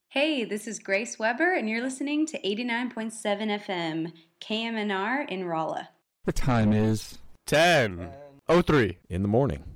Hey, this is Grace Weber, and you're listening to 89.7 FM, KMNR in Rolla. The time is 10:03 in the morning.